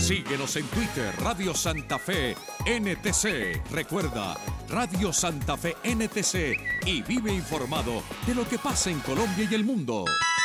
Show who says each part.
Speaker 1: Síguenos en Twitter, Radio Santa Fe NTC. Recuerda, Radio Santa Fe NTC y vive informado de lo que pasa en Colombia y el mundo.